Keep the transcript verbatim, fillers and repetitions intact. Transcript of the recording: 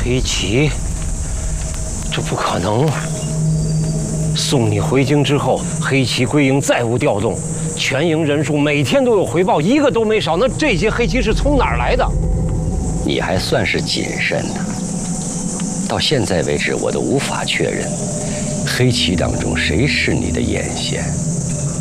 黑旗，这不可能。送你回京之后，黑旗归营再无调动，全营人数每天都有回报，一个都没少。那这些黑旗是从哪儿来的？ 你还算是谨慎呢。到现在为止，我都无法确认黑旗当中谁是你的眼线。